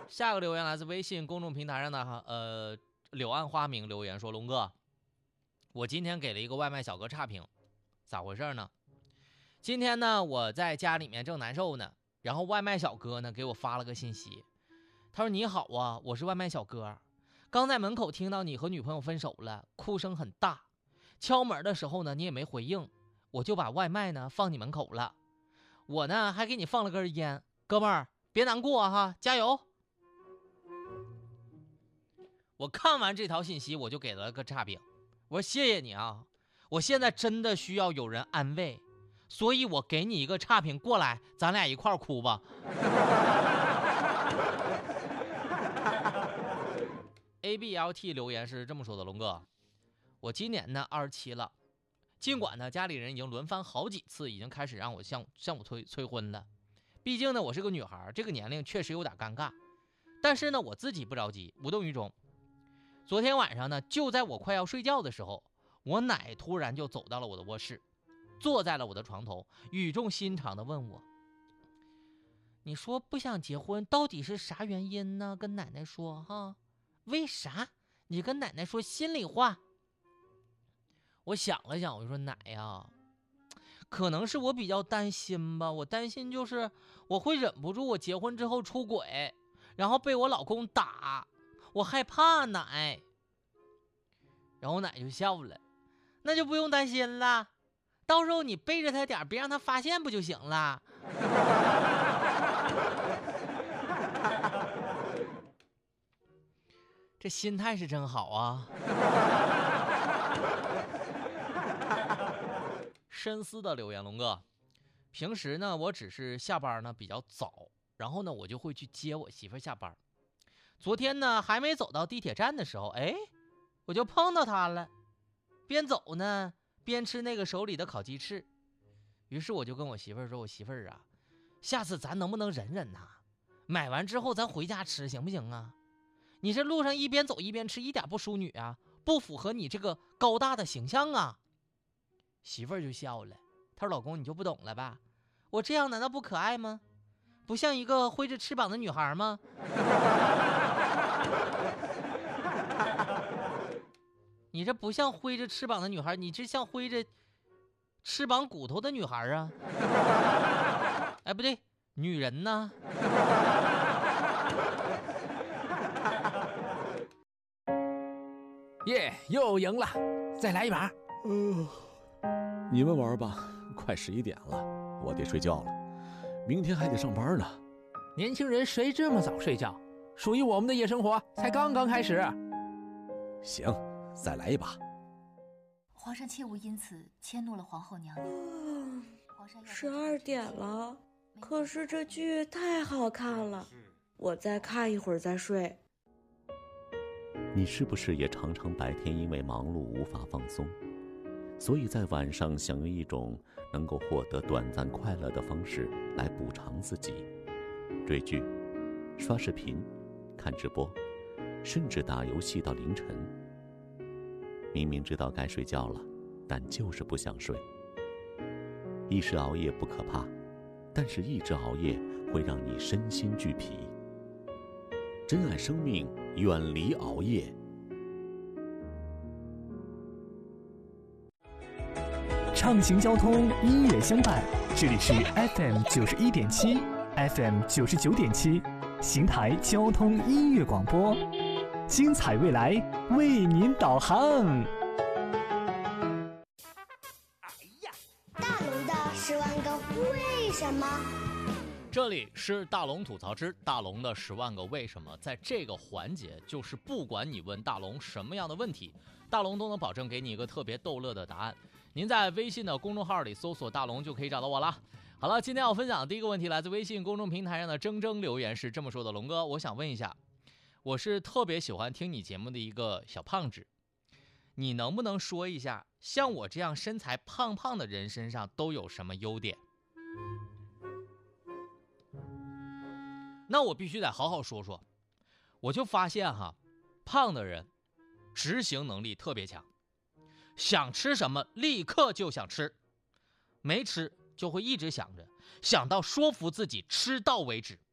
下个留言来自微信公众平台上的柳暗花明留言说，龙哥，我今天给了一个外卖小哥差评，咋回事呢？今天呢我在家里面正难受呢，然后外卖小哥呢给我发了个信息，他说：你好啊，我是外卖小哥，刚在门口听到你和女朋友分手了，哭声很大，敲门的时候呢你也没回应，我就把外卖呢放你门口了，我呢还给你放了根烟，哥们儿别难过哈，加油。我看完这条信息我就给了个差评，我说谢谢你啊，我现在真的需要有人安慰，所以我给你一个差评，过来咱俩一块哭吧。ABLT 留言是这么说的，龙哥，我今年呢27了，尽管呢家里人已经轮番好几次已经开始让我向我催婚了，毕竟呢我是个女孩，这个年龄确实有点尴尬，但是呢我自己不着急，无动于衷。昨天晚上呢，就在我快要睡觉的时候，我奶突然就走到了我的卧室，坐在了我的床头，语重心长地问我：你说不想结婚到底是啥原因呢？跟奶奶说哈，为啥？你跟奶奶说心里话。我想了想，我就说奶呀，可能是我比较担心吧，我担心就是我会忍不住我结婚之后出轨，然后被我老公打，我害怕奶。然后我奶就笑了，那就不用担心了，到时候你背着他点，别让他发现不就行了。这心态是真好啊。深思的留言，龙哥，平时呢我只是下班呢比较早，然后呢我就会去接我媳妇下班。昨天呢还没走到地铁站的时候，我就碰到她了，边走呢边吃那个手里的烤鸡翅。于是我就跟我媳妇儿说，我媳妇儿啊，下次咱能不能忍忍呐？买完之后咱回家吃行不行啊？你这路上一边走一边吃，一点不淑女啊，不符合你这个高大的形象啊。媳妇儿就笑了，她说老公你就不懂了吧，我这样难道不可爱吗？不像一个挥着翅膀的女孩吗？你这不像挥着翅膀的女孩，你这像挥着翅膀骨头的女孩啊。不对，女人呢？ 耶，又赢了，再来一把。 你们玩吧，快11点了，我得睡觉了，明天还得上班呢。 年轻人谁这么早睡觉？属于我们的夜生活才刚刚开始。 行，再来一把。 皇上切勿因此迁怒了皇后娘娘。 12点了，可是这剧太好看了，我再看一会儿再睡。 你是不是也常常白天因为忙碌无法放松，所以在晚上想用一种能够获得短暂快乐的方式来补偿自己？追剧、刷视频、看直播，甚至打游戏到凌晨。明明知道该睡觉了，但就是不想睡。一时熬夜不可怕，但是一直熬夜会让你身心俱疲。珍爱生命，远离熬夜。 畅行交通，音乐相伴，这里是 FM 91.7 FM 99.7邢台交通音乐广播，精彩未来为您导航。 大龙的10万个为什么。 这里是大龙吐槽之大龙的10万个为什么。在这个环节，就是不管你问大龙什么样的问题，大龙都能保证给你一个特别逗乐的答案。您在微信的公众号里搜索大龙就可以找到我了。好了，今天要分享的第一个问题来自微信公众平台上的铮铮留言是这么说的，龙哥，我想问一下，我是特别喜欢听你节目的一个小胖子，你能不能说一下像我这样身材胖胖的人身上都有什么优点？那我必须得好好说说。我就发现胖的人执行能力特别强，想吃什么立刻就想吃，没吃就会一直想着，想到说服自己吃到为止。